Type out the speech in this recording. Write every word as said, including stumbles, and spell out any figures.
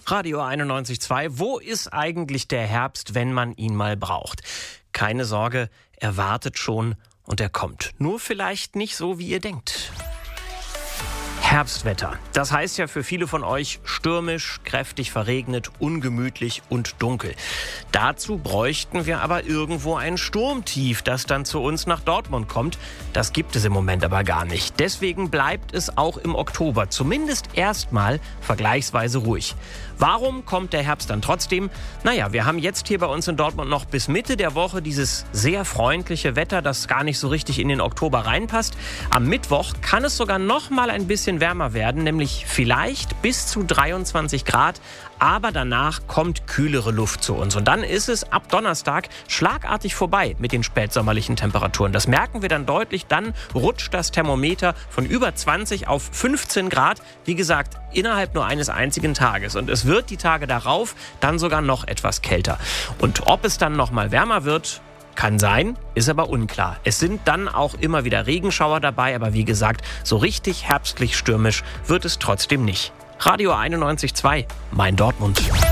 Radio einundneunzig Komma zwei. Wo ist eigentlich der Herbst, wenn man ihn mal braucht? Keine Sorge, er wartet schon und er kommt. Nur vielleicht nicht so, wie ihr denkt. Herbstwetter. Das heißt ja für viele von euch stürmisch, kräftig verregnet, ungemütlich und dunkel. Dazu bräuchten wir aber irgendwo ein Sturmtief, das dann zu uns nach Dortmund kommt. Das gibt es im Moment aber gar nicht. Deswegen bleibt es auch im Oktober zumindest erstmal vergleichsweise ruhig. Warum kommt der Herbst dann trotzdem? Naja, wir haben jetzt hier bei uns in Dortmund noch bis Mitte der Woche dieses sehr freundliche Wetter, das gar nicht so richtig in den Oktober reinpasst. Am Mittwoch kann es sogar noch mal ein bisschen wärmer werden, nämlich vielleicht bis zu dreiundzwanzig Grad. Aber danach kommt kühlere Luft zu uns. Und dann ist es ab Donnerstag schlagartig vorbei mit den spätsommerlichen Temperaturen. Das merken wir dann deutlich. Dann rutscht das Thermometer von über zwanzig auf fünfzehn Grad. Wie gesagt, innerhalb nur eines einzigen Tages. Und es wird die Tage darauf dann sogar noch etwas kälter. Und ob es dann noch mal wärmer wird, kann sein, ist aber unklar. Es sind dann auch immer wieder Regenschauer dabei. Aber wie gesagt, so richtig herbstlich stürmisch wird es trotzdem nicht. Radio einundneunzig Komma zwei, mein Dortmund.